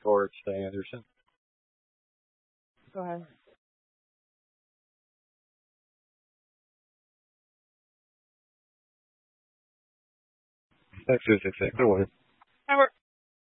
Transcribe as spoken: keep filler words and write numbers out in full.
Torch to Anderson. Go ahead. Texas exactly one. Robert.